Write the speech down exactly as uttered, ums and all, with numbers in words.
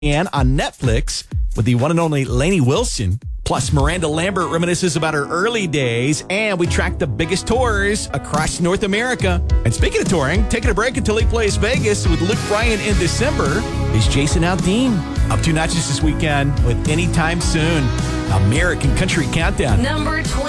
and on Netflix with the one and only Lainey Wilson. Plus, Miranda Lambert reminisces about her early days, and we track the biggest tours across North America. And speaking of touring, taking a break until he plays Vegas with Luke Bryan in December is Jason Aldean. Up two notches this weekend with Anytime Soon. American Country Countdown. Number twenty.